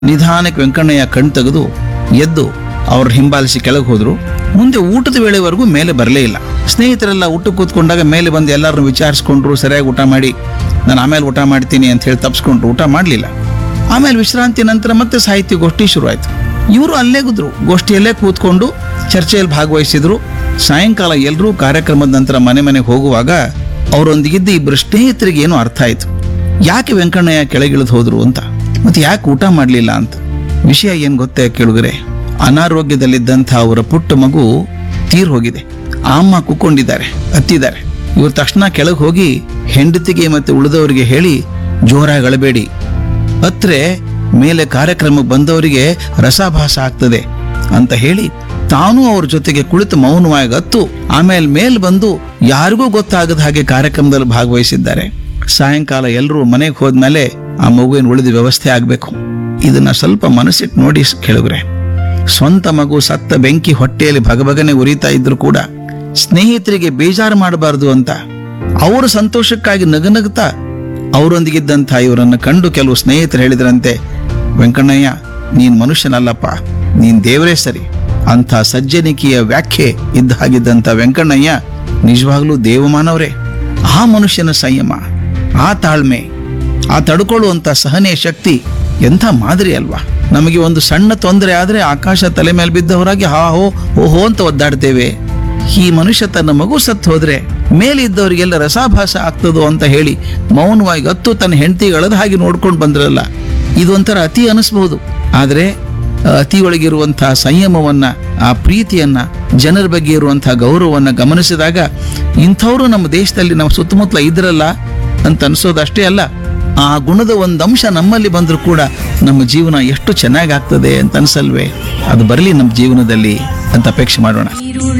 ನಿಧಾನಕ್ಕೆ ವೆಂಕಣ್ಣಯ್ಯ ಕಣ್ ತೆಗೆದು ಎದ್ದು ಅವ್ರ ಹಿಂಬಾಲಿಸಿ ಕೆಳಗೆ ಹೋದ್ರು. ಮುಂದೆ ಊಟದ ವೇಳೆವರೆಗೂ ಮೇಲೆ ಬರಲೇ ಇಲ್ಲ. ಸ್ನೇಹಿತರೆಲ್ಲ ಊಟ ಕೂತ್ಕೊಂಡಾಗ ಮೇಲೆ ಬಂದು ಎಲ್ಲರನ್ನು ವಿಚಾರಿಸ್ಕೊಂಡ್ರು, ಸರಿಯಾಗಿ ಊಟ ಮಾಡಿ, ನಾನು ಆಮೇಲೆ ಊಟ ಮಾಡ್ತೀನಿ ಅಂತ ಹೇಳಿ ತಪ್ಪಿಸ್ಕೊಂಡ್ರು, ಊಟ ಮಾಡಲಿಲ್ಲ. ಆಮೇಲೆ ವಿಶ್ರಾಂತಿ ನಂತರ ಮತ್ತೆ ಸಾಹಿತ್ಯ ಗೋಷ್ಠಿ ಶುರುವಾಯಿತು. ಇವರು ಅಲ್ಲೇ ಗುದ್ರು, ಗೋಷ್ಠಿಯಲ್ಲೇ ಕೂತ್ಕೊಂಡು ಚರ್ಚೆಯಲ್ಲಿ ಭಾಗವಹಿಸಿದ್ರು. ಸಾಯಂಕಾಲ ಎಲ್ಲರೂ ಕಾರ್ಯಕ್ರಮದ ನಂತರ ಮನೆಗೆ ಹೋಗುವಾಗ ಅವರೊಂದಿಗಿದ್ದ ಇಬ್ಬರು ಸ್ನೇಹಿತರಿಗೆ ಏನೋ ಅರ್ಥ ಆಯ್ತು. ಯಾಕೆ ವೆಂಕಣ್ಣಯ್ಯ ಕೆಳಗಿಳಿದು ಹೋದ್ರು ಅಂತ, ಮತ್ತೆ ಯಾಕೆ ಊಟ ಮಾಡಲಿಲ್ಲ ಅಂತ. ವಿಷಯ ಏನ್ ಗೊತ್ತೇ ಕೇಳುಗರೆ, ಅನಾರೋಗ್ಯದಲ್ಲಿದ್ದಂಥ ಅವರ ಪುಟ್ಟ ಮಗು ತೀರ್ ಹೋಗಿದೆ. ಆ ಅಮ್ಮ ಕುಕ್ಕೊಂಡಿದ್ದಾರೆ, ಅತ್ತಿದ್ದಾರೆ. ಇವರು ತಕ್ಷಣ ಕೆಳಗೆ ಹೋಗಿ ಹೆಂಡತಿಗೆ ಮತ್ತೆ ಉಳಿದವರಿಗೆ ಹೇಳಿ, ಜೋರಾಗಿ ಅಳಬೇಡಿ, ಅತ್ರೆ ಮೇಲೆ ಕಾರ್ಯಕ್ರಮಕ್ಕೆ ಬಂದವರಿಗೆ ರಸಾಭಾಸ ಆಗ್ತದೆ ಅಂತ ಹೇಳಿ ತಾನೂ ಅವ್ರ ಜೊತೆಗೆ ಕುಳಿತು ಮೌನವಾಗಿ ಅತ್ತು ಆಮೇಲೆ ಮೇಲ್ ಬಂದು ಯಾರಿಗೂ ಗೊತ್ತಾಗದ ಹಾಗೆ ಕಾರ್ಯಕ್ರಮದಲ್ಲಿ ಭಾಗವಹಿಸಿದ್ದಾರೆ. ಸಾಯಂಕಾಲ ಎಲ್ಲರೂ ಮನೆಗೆ ಹೋದ್ಮೇಲೆ ಆ ಮಗುವಿನ ಉಳಿದ ವ್ಯವಸ್ಥೆ ಆಗ್ಬೇಕು. ಇದನ್ನ ಸ್ವಲ್ಪ ಮನಸ್ಸಿಟ್ಟು ನೋಡಿ ಕೇಳುಗ್ರೆ. ಸ್ವಂತ ಮಗು ಸತ್ತ ಬೆಂಕಿ ಹೊಟ್ಟೆಯಲ್ಲಿ ಭಗಭಗನೆ ಉರಿತಾ ಇದ್ರು ಕೂಡ ಸ್ನೇಹಿತರಿಗೆ ಬೇಜಾರು ಮಾಡಬಾರದು ಅಂತ ಅವರ ಸಂತೋಷಕ್ಕಾಗಿ ನಗನಗ್ತಾ ಅವರೊಂದಿಗಿದ್ದಂಥ ಇವರನ್ನು ಕಂಡು ಕೆಲವು ಸ್ನೇಹಿತರು ಹೇಳಿದ್ರಂತೆ, ವೆಂಕಣ್ಣಯ್ಯ ನೀನ್ ಮನುಷ್ಯನಲ್ಲಪ್ಪ, ನೀನ್ ದೇವರೇ ಸರಿ. ಅಂಥ ಸಜ್ಜನಿಕೆಯ ವ್ಯಾಖ್ಯೆ ಇದ್ದ ಹಾಗಿದ್ದಂಥ ವೆಂಕಣ್ಣಯ್ಯ ನಿಜವಾಗ್ಲೂ ದೇವಮಾನವರೇ. ಆ ಮನುಷ್ಯನ ಸಂಯಮ, ಆ ತಾಳ್ಮೆ, ಆ ತಡ್ಕೊಳ್ಳುವಂಥ ಸಹನೆ ಶಕ್ತಿ ಎಂಥ ಮಾದರಿ ಅಲ್ವಾ. ನಮಗೆ ಒಂದು ಸಣ್ಣ ತೊಂದರೆ ಆದ್ರೆ ಆಕಾಶ ತಲೆ ಮೇಲೆ ಬಿದ್ದವರಾಗಿ ಹಾ ಹೋ ಓಹೋ ಅಂತ ಒದ್ದಾಡ್ತೇವೆ. ಈ ಮನುಷ್ಯ ತನ್ನ ಮಗು ಸತ್ತು ಹೋದ್ರೆ ಮೇಲಿದ್ದವರಿಗೆಲ್ಲ ರಸಾಭಾಸ ಆಗ್ತದೋ ಅಂತ ಹೇಳಿ ಮೌನವಾಗಿ ಅತ್ತು ತನ್ನ ಹೆಂಡತಿಗಳದ ಹಾಗೆ ನೋಡ್ಕೊಂಡು ಬಂದ್ರಲ್ಲ, ಇದೊಂಥರ ಅತಿ ಅನಿಸ್ಬಹುದು. ಆದ್ರೆ ಅತಿ ಒಳಗಿರುವಂತಹ ಸಂಯಮವನ್ನ, ಆ ಪ್ರೀತಿಯನ್ನ, ಜನರ ಬಗ್ಗೆ ಇರುವಂತಹ ಗೌರವವನ್ನ ಗಮನಿಸಿದಾಗ ಇಂಥವ್ರು ನಮ್ಮ ದೇಶದಲ್ಲಿ ನಮ್ಮ ಸುತ್ತಮುತ್ತಲ ಇದ್ರಲ್ಲ ಅಂತ ಅನ್ಸೋದಷ್ಟೇ ಅಲ್ಲ, ಆ ಗುಣದ ಒಂದು ಅಂಶ ನಮ್ಮಲ್ಲಿ ಬಂದರೂ ಕೂಡ ನಮ್ಮ ಜೀವನ ಎಷ್ಟು ಚೆನ್ನಾಗಿ ಆಗ್ತದೆ ಅಂತ ಅನ್ಸಲ್ವೇ. ಅದು ಬರಲಿ ನಮ್ಮ ಜೀವನದಲ್ಲಿ ಅಂತ ಅಪೇಕ್ಷೆ ಮಾಡೋಣ.